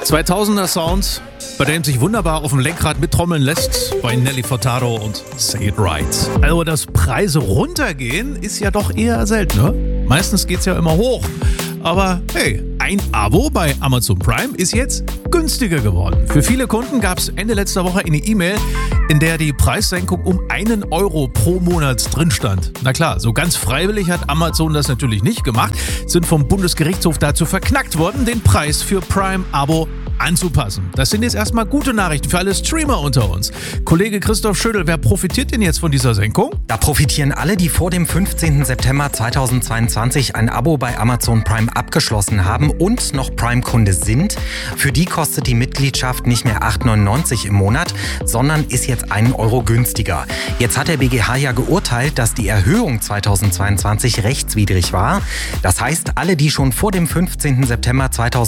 2000er Sound, bei dem sich wunderbar auf dem Lenkrad mittrommeln lässt, bei Nelly Furtado und Say It Right. Also, dass Preise runtergehen, ist ja doch eher selten, ne? Meistens geht's ja immer hoch. Aber hey, ein Abo bei Amazon Prime ist jetzt günstiger geworden. Für viele Kunden gab es Ende letzter Woche eine E-Mail, in der die Preissenkung um 1 Euro pro Monat drin stand. Na klar, so ganz freiwillig hat Amazon das natürlich nicht gemacht, sind vom Bundesgerichtshof dazu verknackt worden, den Preis für Prime-Abo anzupassen. Das sind jetzt erstmal gute Nachrichten für alle Streamer unter uns. Kollege Christoph Schödel, wer profitiert denn jetzt von dieser Senkung? Da profitieren alle, die vor dem 15. September 2022 ein Abo bei Amazon Prime abgeschlossen haben und noch Prime-Kunde sind. Für die kostet die Mitgliedschaft nicht mehr 8,99 im Monat, sondern ist jetzt 1 Euro günstiger. Jetzt hat der BGH ja geurteilt, dass die Erhöhung 2022 rechtswidrig war. Das heißt, alle, die schon vor dem 15. September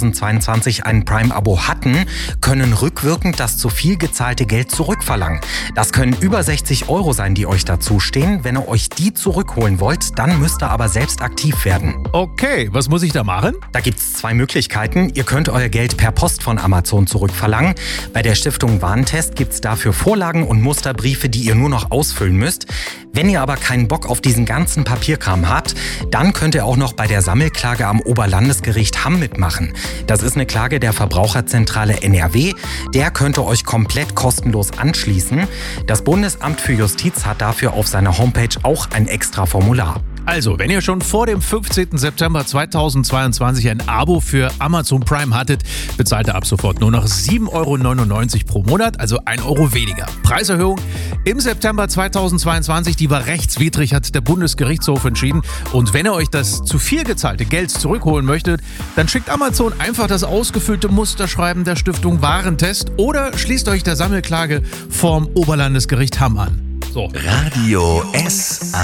2022 ein Prime-Abo hatten, können rückwirkend das zu viel gezahlte Geld zurückverlangen. Das können über 60 Euro sein, die euch dazustehen. Wenn ihr euch die zurückholen wollt, dann müsst ihr aber selbst aktiv werden. Okay, was muss ich da machen? Da gibt es 2 Möglichkeiten. Ihr könnt euer Geld per Post von Amazon zurückverlangen. Bei der Stiftung Warentest gibt es dafür Vorlagen und Musterbriefe, die ihr nur noch ausfüllen müsst. Wenn ihr aber keinen Bock auf diesen ganzen Papierkram habt, dann könnt ihr auch noch bei der Sammelklage am Oberlandesgericht Hamm mitmachen. Das ist eine Klage der Verbraucherzentrale NRW. Der könnt ihr euch komplett kostenlos anschließen. Das Bundesamt für Justiz hat dafür auf seiner Homepage auch ein extra Formular. Also, wenn ihr schon vor dem 15. September 2022 ein Abo für Amazon Prime hattet, bezahlt ihr ab sofort nur noch 7,99 Euro pro Monat, also 1 Euro weniger. Preiserhöhung im September 2022, die war rechtswidrig, hat der Bundesgerichtshof entschieden. Und wenn ihr euch das zu viel gezahlte Geld zurückholen möchtet, dann schickt Amazon einfach das ausgefüllte Musterschreiben der Stiftung Warentest oder schließt euch der Sammelklage vom Oberlandesgericht Hamm an. So. Radio SA.